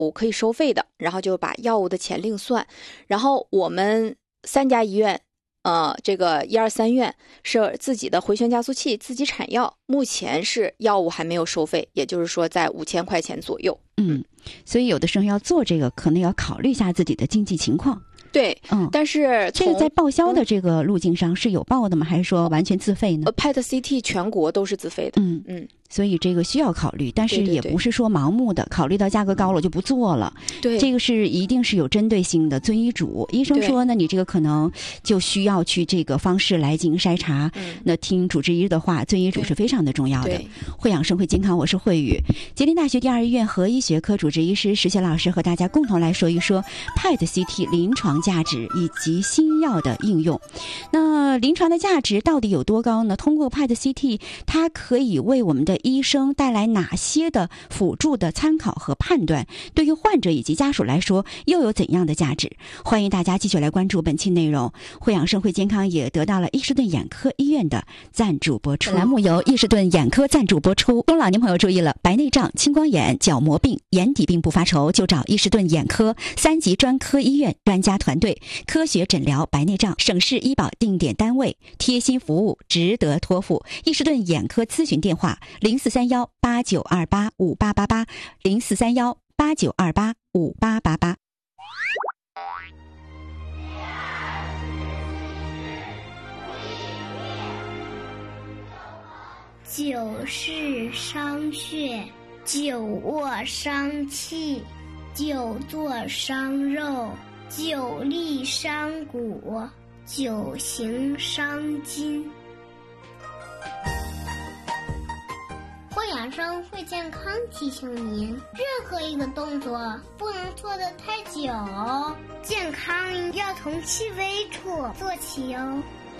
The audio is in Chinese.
物可以收费的，然后就把药物的钱另算。然后我们3家医院，这个1、2、3院是自己的回旋加速器自己产药，目前是药物还没有收费，也就是说在5000块钱左右。 所以有的时候要做这个，可能要考虑一下自己的经济情况。 对，但是这个在报销的这个路径上是有报的吗？还是说完全自费呢 ？PET CT 全国都是自费的。 所以这个需要考虑，但是也不是说盲目的考虑到价格高了就不做了。 对， 这个是一定是有针对性的，遵医嘱。医生说呢，你这个可能就需要去这个方式来进行筛查。那听主治医的话，遵医嘱是非常的重要的。慧养生会健康，我是慧宇。吉林大学第2医院核医学科主治医师石学老师和大家共同来说一说 PET CT 临床价值以及新药的应用。那临床的价值到底有多高呢？通过 PET CT， 它可以为我们的医生带来哪些的辅助的参考和判断？对于患者以及家属来说，又有怎样的价值？欢迎大家继续来关注本期内容。慧养生会健康也得到了伊士顿眼科医院的赞助播出。本栏目由伊士顿眼科赞助播出。中老年朋友注意了，白内障、青光眼、角膜病、眼底病不发愁，就找伊士顿眼科3级专科医院专家团队，科学诊疗白内障，省市医保定点单位，贴心服务，值得托付。伊士顿眼科咨询电话043189285888 043189285888。 久视伤血，久卧伤气，久坐伤肉，久立伤骨，久行伤筋。会养生会健康提醒您，任何一个动作不能做得太久，健康要从细微处做起哦。